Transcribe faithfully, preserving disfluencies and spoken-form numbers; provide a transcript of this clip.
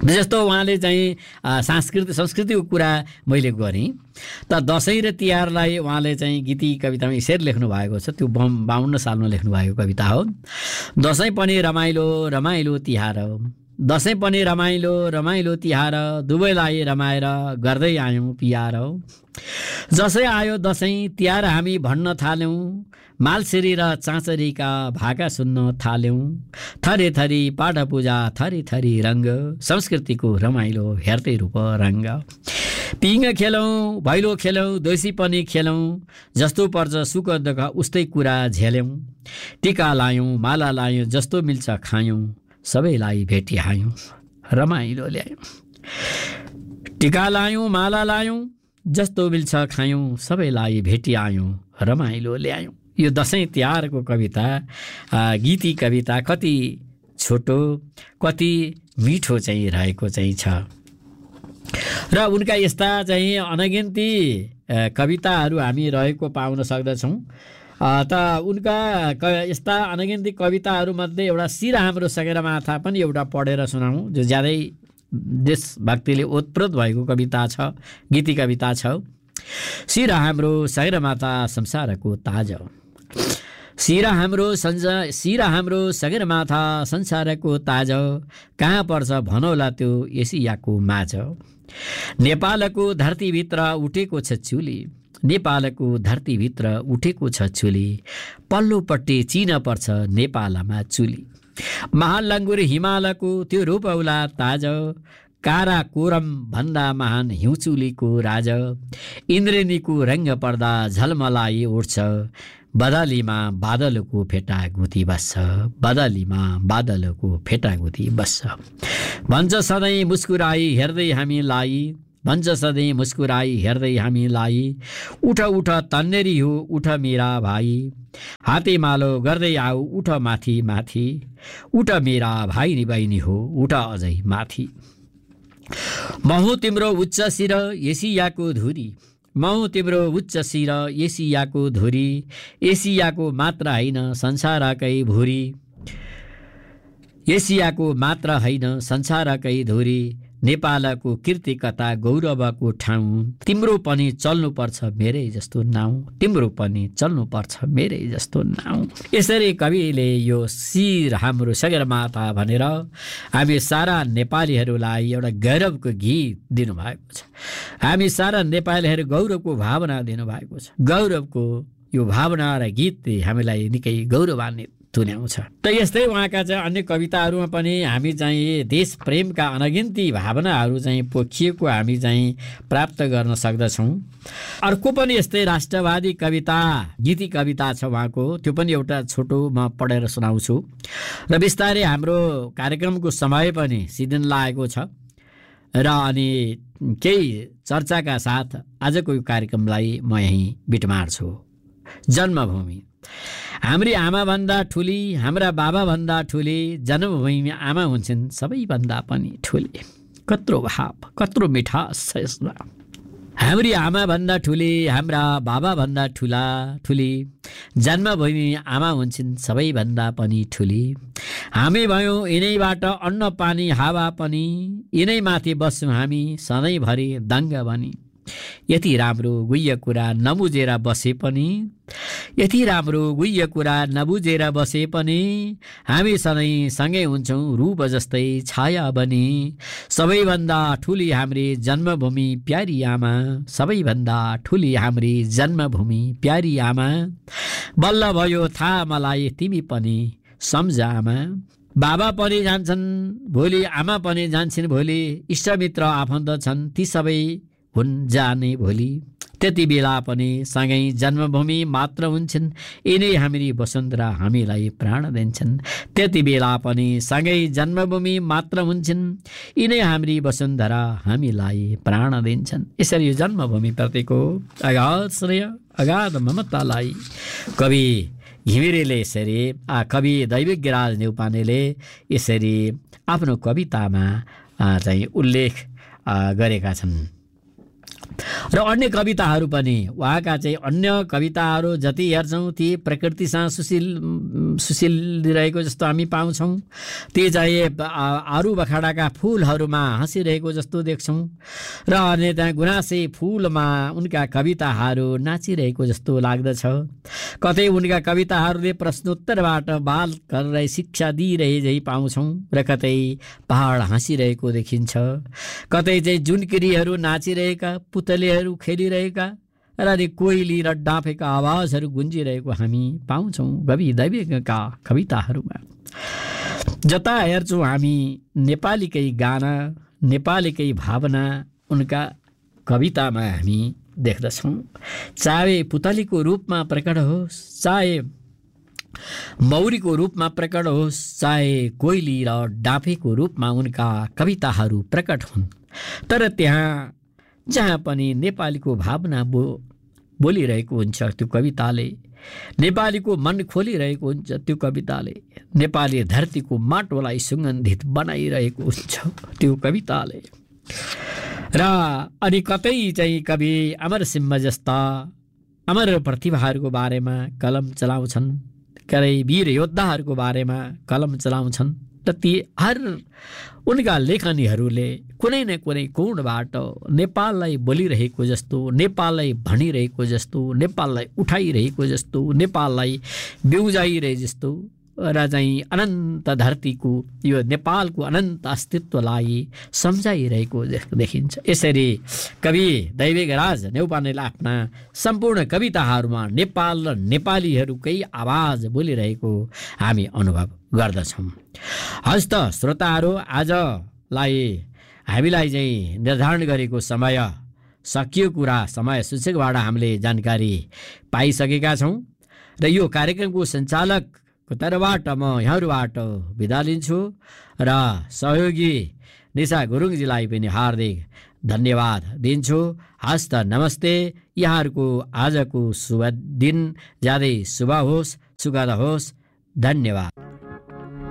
जस्तो उहाँले चाहिँ सांस्कृतिक संस्कृतिको कुरा मैले गरेँ त दसैँ र तिहारलाई उहाँले चाहिँ गीति कवितामा यसरी लेख्नु भएको छ। त्यो बाउन्न सालमा लेख्नु भएको कविता हो। दसैँ पनि रमाइलो रमाइलो तिहार, दसैँ पनि रमाइलो रमाइलो तिहार, दुवैलाई रमाएर गर्दै आयौँ पियार। जसै आयो दसैँ तिहार हामी भन्न थाल्यौँ, मालसिरी र चाँचरीका भाका सुन्न थाल्यौँ। थरी थरी पाठपूजा थरी थरी रङ्ग, संस्कृतिको रमाइलो हेर्दै रूप रङ्ग। पिङ खेलौँ भैलो खेलौँ देउसी पनि खेलौँ, जस्तो पर्छ सुख दुःख उस्तै कुरा झेल्यौँ। टिका लायौँ माला लायौँ जस्तो मिल्छ खायौँ, सबैलाई भेटिहायौँ रमाइलो ल्यायौँ। टिका लायौँ माला लायौँ जस्तो मिल्छ खायौँ, सबैलाई भेटिआयौँ रमाइलो ल्यायौँ। यो दसैँ तिहारको कविता गीती कविता कति छोटो कति मिठो चाहिँ रहेको चाहिँ छ। र उनका यस्ता चाहिँ अनगिन्ती कविताहरू हामी रहेको पाउन सक्दछौँ। त उनका यस्ता अनगिन्ती कविताहरूमध्ये एउटा सिर हाम्रो सगरमाथा पनि एउटा पढेर सुनाउँ, जो ज्यादै देशभक्तिले ओतप्रोत भएको कविता छ, गीती कविता छ। सिर हाम्रो सगरमाथा संसारको ताज, सिर हाम्रो सन्जा सिर हाम्रो सगरमाथा संसारको ताज, कहाँ पर्छ भनौला त्यो एसियाको माझ। नेपालको धरतीभित्र उठेको छ चुली, नेपालको धरतीभित्र उठेको छ चुली, पल्लोपट्टि चिन पर्छ नेपालमा चुली। महालङ्गुर हिमालको त्यो रूपौला ताज, काराकोरम भन्दा महान हिउँचुलीको राज। इन्द्रेणीको रङ्ग पर्दा झलमलाई उठ्छ, बदलीमा बादलको फेटा गुती बस्छ, बदलीमा बादलको फेटा गुती बस्छ। भन्छ सधैँ मुस्कुराई हेर्दै हामीलाई, भन्छ सधैँ मुस्कुराई हेर्दै हामीलाई, उठ उठ तन्नेरी हो उठ मेरा भाइ, हातेमालो गर्दै आऊ उठ माथि माथि, उठ मेरा भाइ नि बहिनी हो उठ अझै माथि। महु तिम्रो उच्च शिर एसियाको धुरी, महु तिम्रो उच्च शिर एसियाको धुरी, एसियाको मात्र होइन संसारकै भुरी, एसियाको मात्र होइन संसारकै धुरी। नेपालको कीर्ति कथा गौरवको ठाउँ, तिम्रो पनि चल्नुपर्छ मेरै जस्तो नाउँ, तिम्रो पनि चल्नुपर्छ मेरै जस्तो नाउँ। यसरी कविले यो शिर हाम्रो सगरमाथा भनेर हामी सारा नेपालीहरूलाई एउटा गौरवको गीत दिनुभएको छ। हामी सारा नेपालीहरू गौरवको भावना दिनुभएको छ। गौरवको यो भावना र गीतले हामीलाई निकै गौरवान्वित तुल्याउँछ। त यस्तै उहाँका चाहिँ अन्य कविताहरूमा पनि हामी चाहिँ देश प्रेमका अनगिन्ती भावनाहरू चाहिँ पोखिएको हामी चाहिँ प्राप्त गर्न सक्दछौँ। अर्को पनि यस्तै राष्ट्रवादी कविता गीती कविता छ उहाँको, त्यो पनि एउटा छोटो म पढेर सुनाउँछु। र बिस्तारै हाम्रो कार्यक्रमको समय पनि सिद्धिन लागेको छ र अनि केही चर्चाका साथ आजको यो कार्यक्रमलाई म यहीँ बिटमार्छु। जन्मभूमि। हाम्री आमाभन्दा ठुली, हाम्रा बाबाभन्दा ठुली, जन्मभूमि आमा हुन्छन् सबैभन्दा पनि ठुली। कत्रो भाव कत्रो मिठास छ यसमा। हाम्री आमाभन्दा ठुली, हाम्रा बाबाभन्दा ठुला ठुली, जन्मभूमि आमा हुन्छन् सबैभन्दा पनि ठुली। हामी भयौँ यिनैबाट अन्न पानी हावा पनि, यिनै माथि बस्छौँ हामी सधैँभरि दङ्ग बनी। यति राम्रो गुह्य कुरा नबुझेर बसे पनि, यति राम्रो गुह्य कुरा नबुझेर बसे पनि, हामी सधैँ सँगै हुन्छौँ रूप जस्तै छाया बनी। सबैभन्दा ठुली हाम्री जन्मभूमि प्यारी आमा, सबैभन्दा ठुली हाम्री जन्मभूमि प्यारी आमा। बल्ल भयो थाहा मलाई तिमी पनि सम्झ आमा। बाबा पनि जान्छन् भोलि, आमा पनि जान्छन् भोलि, इष्टमित्र आफन्त छन् ती सबै हुन् जाने भोलि। त्यति बेला पनि सँगै जन्मभूमि मात्र हुन्छन्, यिनै हाम्री वसुन्धरा हामीलाई प्राण दिन्छन्। त्यति बेला पनि सँगै जन्मभूमि मात्र हुन्छन्, यिनै हाम्री वसुन्धरा हामीलाई प्राण दिन्छन्। यसरी यो जन्मभूमिप्रतिको अगाध स्नेह अगाध ममतालाई कवि घिमिरेले यसरी कवि दैविज्ञराज न्यौपानेले यसरी आफ्नो कवितामा चाहिँ उल्लेख गरेका छन्। र अन्य कविताहरू पनि उहाँका चाहिँ अन्य कविताहरू जति हेर्छौँ ती प्रकृतिसँग सुशील सुशील रहेको जस्तो हामी पाउँछौँ। ती चाहिँ आरू बखाडाका फुलहरूमा हाँसिरहेको जस्तो देख्छौँ र अन्य त्यहाँ गुनासे फुलमा उनका कविताहरू नाचिरहेको जस्तो लाग्दछ। कतै उनका कविताहरूले प्रश्नोत्तरबाट बाल गरेर शिक्षा दिइरहे झै पाउँछौँ र कतै पहाड हाँसिरहेको देखिन्छ, कतै चाहिँ जुनकिरीहरू नाचिरहेका, पुतलेहरू खेलिरहेका र अनि कोइली र डाँफेका आवाजहरू गुन्जिरहेको हामी पाउँछौँ कवि दैविकका कविताहरूमा। जता हेर्छौँ हामी नेपालीकै गाना, नेपालीकै भावना उनका कवितामा हामी देख्दछौँ। चाहे पुतलीको रूपमा प्रकट होस्, चाहे मौरीको रूपमा प्रकट होस्, चाहे कोइली र डाँफेको रूपमा उनका कविताहरू प्रकट हुन्, तर त्यहाँ जहाँ पनि नेपालीको भावना बो बोलिरहेको हुन्छ त्यो कविताले, नेपालीको मन खोलिरहेको हुन्छ त्यो कविताले, नेपाली धरतीको माटोलाई सुगन्धित बनाइरहेको हुन्छ त्यो कविताले। र अनि कतै चाहिँ कवि अमरसिंह जस्ता अमर प्रतिभाहरूको बारेमा कलम चलाउँछन्, कतै वीर योद्धाहरूको बारेमा कलम चलाउँछन् र ती हर उनका लेखनीहरूले कुनै न कुनै कोणबाट नेपाललाई बोलिरहेको जस्तो, नेपाललाई भनिरहेको जस्तो, नेपाललाई उठाइरहेको जस्तो, नेपाललाई बेउजाइरहे जस्तो र चाहिँ अनन्त धरतीको यो नेपालको अनन्त अस्तित्वलाई सम्झाइरहेको देखिन्छ। यसरी कवि दैविकराज न्यौपानेले आफ्ना सम्पूर्ण कविताहरूमा नेपाल र नेपालीहरूकै आवाज बोलिरहेको हामी अनुभव गर्दछौँ। हस् त श्रोताहरू, आजलाई हामीलाई चाहिँ निर्धारण गरेको समय सकियो कुरा, समय सूचकबाट हामीले जानकारी पाइसकेका छौँ र यो कार्यक्रमको सञ्चालक तर्फबाट म यहाँहरूबाट बिदा लिन्छु र सहयोगी निशा गुरुङजीलाई पनि हार्दिक धन्यवाद दिन्छु। हस् त नमस्ते। यहाँहरूको आजको शुभ दिन ज्यादै शुभ होस्, सुखद होस्। धन्यवाद।